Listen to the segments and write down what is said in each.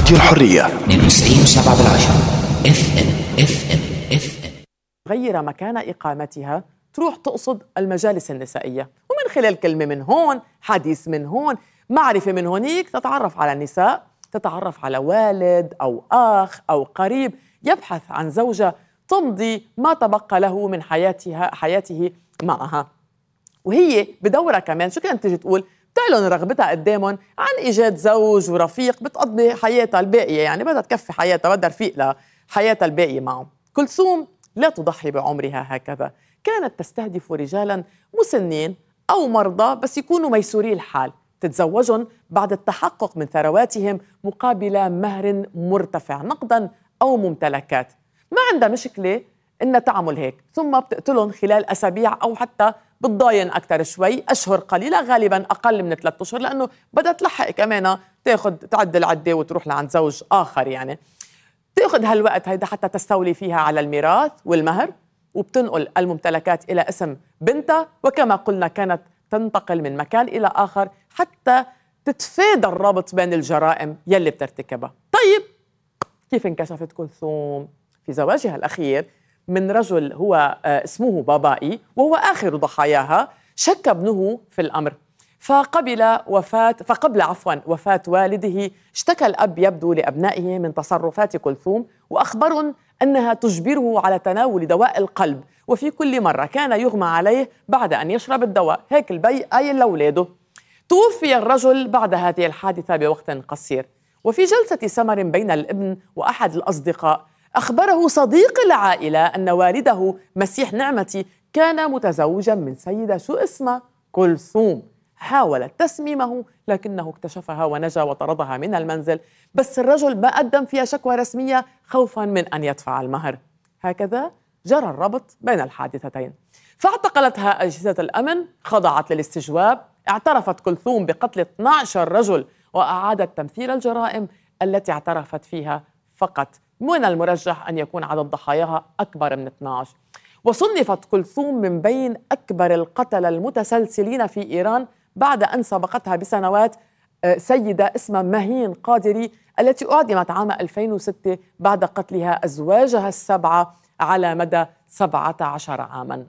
راديو الحرية 92.7 FM. غير مكان إقامتها تروح تقصد المجالس النسائية، ومن خلال كلمة من هون، حديث من هون، معرفة من هونيك، تتعرف على النساء، تتعرف على والد أو أخ أو قريب يبحث عن زوجة تمضي ما تبقى له من حياته معها. وهي بدورها كمان شو كانت تجي تقول؟ بتعلن رغبتها قدامهم عن إيجاد زوج ورفيق بتقضي حياتها الباقية، يعني بدها تكفي حياتها، بدها رفيق لحياتها الباقية معهم. كلثوم لا تضحي بعمرها هكذا، كانت تستهدف رجالا مسنين أو مرضى بس يكونوا ميسوري الحال، تتزوجهم بعد التحقق من ثرواتهم مقابل مهر مرتفع نقدا أو ممتلكات. ما عندها مشكلة إنها تعمل هيك، ثم بتقتلهم خلال أسابيع أو حتى بتضاين أكثر شوي، أشهر قليلة، غالبا أقل من 3 أشهر، لأنه بدها تلحق كمان تاخد تعد العدة وتروح لعند زوج آخر. يعني تاخد هالوقت هيدا حتى تستولي فيها على الميراث والمهر، وبتنقل الممتلكات إلى اسم بنتها، وكما قلنا كانت تنتقل من مكان إلى آخر حتى تتفادى الرابط بين الجرائم يلي بترتكبها. طيب كيف انكشفت كلثوم؟ في زواجها الأخير من رجل هو اسمه بابائي وهو آخر ضحاياها، شك ابنه في الأمر، فقبل وفاة والده اشتكى الأب يبدو لأبنائه من تصرفات كلثوم، وأخبرهم أنها تجبره على تناول دواء القلب، وفي كل مرة كان يغمى عليه بعد أن يشرب الدواء، هيك البي قايل لأولاده. توفي الرجل بعد هذه الحادثة بوقت قصير، وفي جلسة سمر بين الابن وأحد الأصدقاء أخبره صديق العائلة أن والده مسيح نعمتي كان متزوجا من سيدة شو اسمها كلثوم، حاولت تسميمه لكنه اكتشفها ونجا وطردها من المنزل، بس الرجل ما قدم فيها شكوى رسمية خوفا من أن يدفع المهر. هكذا جرى الربط بين الحادثتين، فاعتقلتها أجهزة الأمن، خضعت للاستجواب، اعترفت كلثوم بقتل 12 رجل وأعادت تمثيل الجرائم التي اعترفت فيها فقط. من المرجح أن يكون عدد ضحاياها أكبر من 12. وصنفت كلثوم من بين أكبر القتلة المتسلسلين في إيران بعد أن سبقتها بسنوات سيدة اسمها ماهين قادري التي أعدمت عام 2006 بعد قتلها أزواجها ال7 على مدى 17 عاما.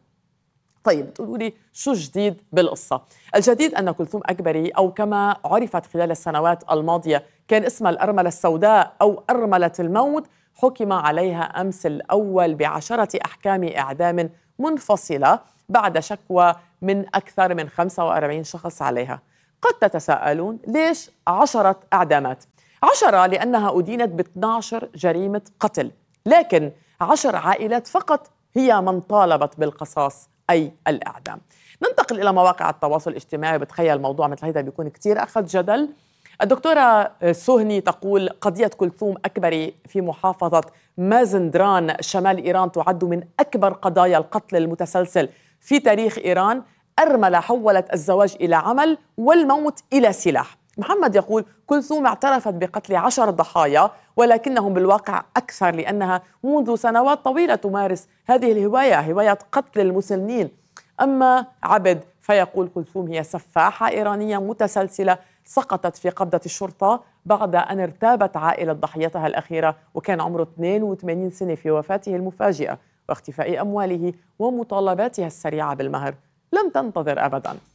طيب بتقولوا لي شو جديد بالقصة؟ الجديد أن كلثوم أكبري، أو كما عرفت خلال السنوات الماضية كان اسمها الأرملة السوداء أو أرملة الموت، حكم عليها أمس الأول ب10 أحكام إعدام منفصلة بعد شكوى من أكثر من 45 شخص عليها. قد تتساءلون ليش 10 إعدامات؟ 10 لأنها أدينت ب12 جريمة قتل، لكن 10 عائلات فقط هي من طالبت بالقصاص أي الإعدام. ننتقل إلى مواقع التواصل الاجتماعي، بتخيل موضوع مثل هذا بيكون كتير أخذ جدل. الدكتورة سهني تقول قضية كلثوم أكبري في محافظة مازندران شمال إيران تعد من أكبر قضايا القتل المتسلسل في تاريخ إيران، أرملة حولت الزواج إلى عمل والموت إلى سلاح. محمد يقول كلثوم اعترفت بقتل 10 ضحايا ولكنهم بالواقع أكثر، لأنها منذ سنوات طويلة تمارس هذه الهواية، هواية قتل المسنين. أما عبد فيقول كلثوم هي سفاحة إيرانية متسلسلة سقطت في قبضة الشرطة بعد أن ارتابت عائلة ضحيتها الأخيرة، وكان عمره 82 سنة في وفاته المفاجئة واختفاء أمواله ومطالباتها السريعة بالمهر. لم تنتظر أبداً.